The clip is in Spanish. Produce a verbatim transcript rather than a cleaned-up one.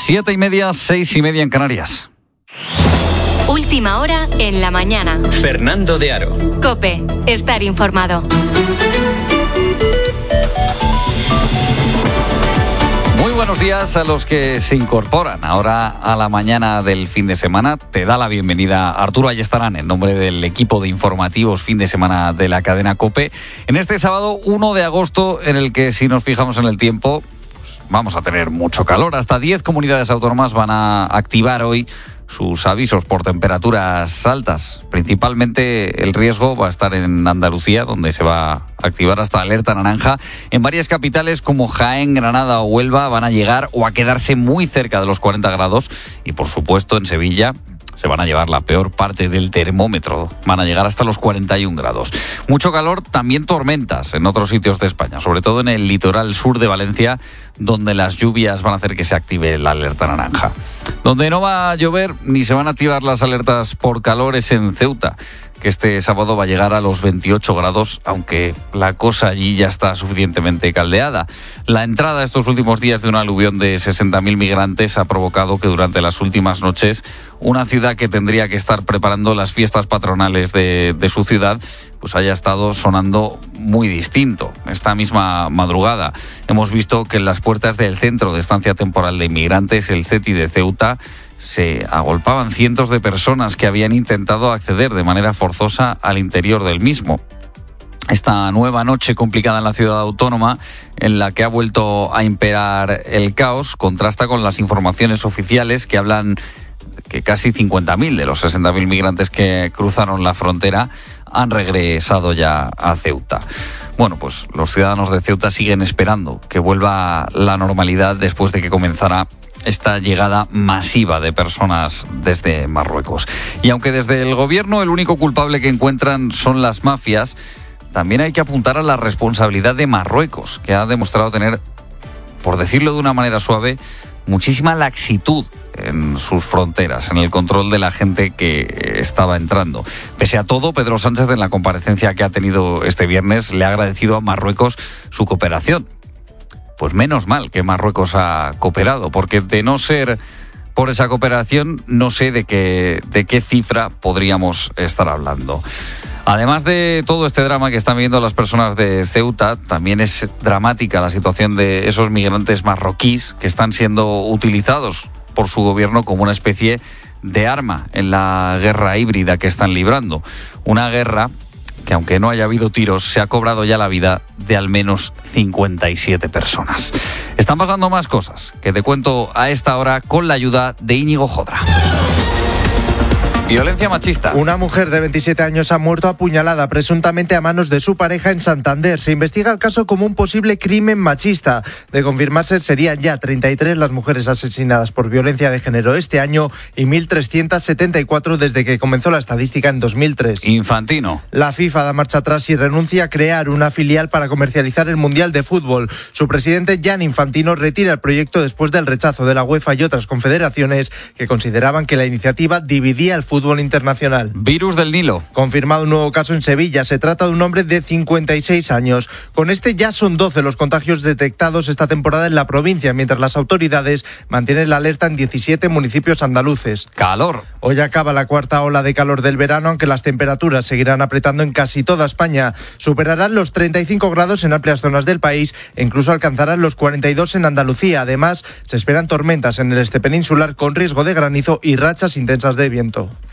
Siete y media, seis y media en Canarias. Última hora en la mañana. Fernando de Aro. COPE. Estar informado. Muy buenos días a los que se incorporan ahora a la mañana del fin de semana. Te da la bienvenida Arturo Ayestarán en nombre del equipo de informativos fin de semana de la cadena COPE. En este sábado uno de agosto, en el que, si nos fijamos en el tiempo, pues vamos a tener mucho calor. Hasta diez comunidades autónomas van a activar hoy sus avisos por temperaturas altas. Principalmente el riesgo va a estar en Andalucía, donde se va a activar hasta alerta naranja. En varias capitales como Jaén, Granada o Huelva van a llegar o a quedarse muy cerca de los cuarenta grados. Y por supuesto en Sevilla se van a llevar la peor parte del termómetro. Van a llegar hasta los cuarenta y un grados. Mucho calor, también tormentas en otros sitios de España, sobre todo en el litoral sur de Valencia, donde las lluvias van a hacer que se active la alerta naranja. Donde no va a llover ni se van a activar las alertas por calor es en Ceuta, que este sábado va a llegar a los veintiocho grados, aunque la cosa allí ya está suficientemente caldeada. La entrada estos últimos días de un aluvión de sesenta mil migrantes ha provocado que durante las últimas noches una ciudad que tendría que estar preparando las fiestas patronales de, de su ciudad, pues haya estado sonando muy distinto. Esta misma madrugada hemos visto que en las puertas del Centro de Estancia Temporal de Inmigrantes, el CETI de Ceuta, se agolpaban cientos de personas que habían intentado acceder de manera forzosa al interior del mismo. Esta nueva noche complicada en la ciudad autónoma, en la que ha vuelto a imperar el caos, contrasta con las informaciones oficiales que hablan que casi cincuenta mil de los sesenta mil migrantes que cruzaron la frontera han regresado ya a Ceuta. Bueno, pues los ciudadanos de Ceuta siguen esperando que vuelva la normalidad después de que comenzara esta llegada masiva de personas desde Marruecos. Y aunque desde el gobierno el único culpable que encuentran son las mafias, también hay que apuntar a la responsabilidad de Marruecos, que ha demostrado tener, por decirlo de una manera suave, muchísima laxitud en sus fronteras, en el control de la gente que estaba entrando. Pese a todo, Pedro Sánchez, en la comparecencia que ha tenido este viernes, le ha agradecido a Marruecos su cooperación. Pues menos mal que Marruecos ha cooperado, porque de no ser por esa cooperación, no sé de qué, de qué cifra podríamos estar hablando. Además de todo este drama que están viviendo las personas de Ceuta, también es dramática la situación de esos migrantes marroquíes que están siendo utilizados por su gobierno como una especie de arma en la guerra híbrida que están librando. Una guerra que, aunque no haya habido tiros, se ha cobrado ya la vida de al menos cincuenta y siete personas. Están pasando más cosas que te cuento a esta hora con la ayuda de Íñigo Jodra. Violencia machista. Una mujer de veintisiete años ha muerto apuñalada, presuntamente a manos de su pareja en Santander. Se investiga el caso como un posible crimen machista. De confirmarse, serían ya treinta y tres las mujeres asesinadas por violencia de género este año y mil trescientas setenta y cuatro desde que comenzó la estadística en dos mil tres. Infantino. La FIFA da marcha atrás y renuncia a crear una filial para comercializar el Mundial de Fútbol. Su presidente, Gianni Infantino, retira el proyecto después del rechazo de la UEFA y otras confederaciones que consideraban que la iniciativa dividía el fútbol fútbol internacional. Virus del Nilo. Confirmado un nuevo caso en Sevilla. Se trata de un hombre de cincuenta y seis años. Con este ya son doce los contagios detectados esta temporada en la provincia, mientras las autoridades mantienen la alerta en diecisiete municipios andaluces. Calor. Hoy acaba la cuarta ola de calor del verano, aunque las temperaturas seguirán apretando en casi toda España. Superarán los treinta y cinco grados en amplias zonas del país e incluso alcanzarán los cuarenta y dos en Andalucía. Además, se esperan tormentas en el este peninsular con riesgo de granizo y rachas intensas de viento.